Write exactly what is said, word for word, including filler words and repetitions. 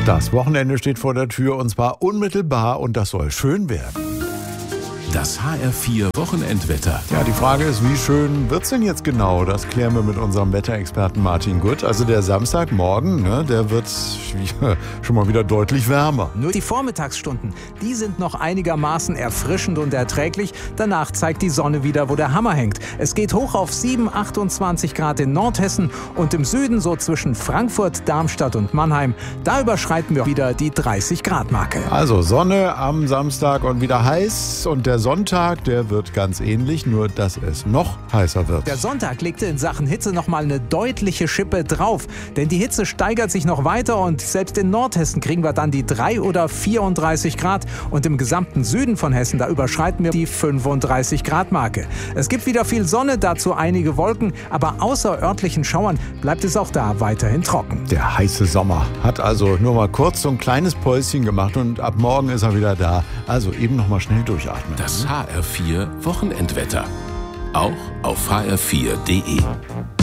Das Wochenende steht vor der Tür und zwar unmittelbar und das soll schön werden. Das H R vier Wochenendwetter. Ja, die Frage ist, wie schön wird's denn jetzt genau? Das klären wir mit unserem Wetterexperten Martin Gutt. Also der Samstagmorgen, ne, der wird schon mal wieder deutlich wärmer. Nur die Vormittagsstunden, die sind noch einigermaßen erfrischend und erträglich. Danach zeigt die Sonne wieder, wo der Hammer hängt. Es geht hoch auf sieben, achtundzwanzig Grad in Nordhessen und im Süden so zwischen Frankfurt, Darmstadt und Mannheim. Da überschreiten wir wieder die dreißig Grad Marke. Also Sonne am Samstag und wieder heiß und der Sonntag, der wird ganz ähnlich, nur dass es noch heißer wird. Der Sonntag legte in Sachen Hitze nochmal eine deutliche Schippe drauf, denn die Hitze steigert sich noch weiter und selbst in Nordhessen kriegen wir dann die drei oder vierunddreißig Grad und im gesamten Süden von Hessen, da überschreiten wir die fünfunddreißig Grad Marke. Es gibt wieder viel Sonne, dazu einige Wolken, aber außer örtlichen Schauern bleibt es auch da weiterhin trocken. Der heiße Sommer hat also nur mal kurz so ein kleines Päuschen gemacht und ab morgen ist er wieder da. Also eben noch mal schnell durchatmen. Das H R vier Wochenendwetter. Auch auf h r vier punkt d e.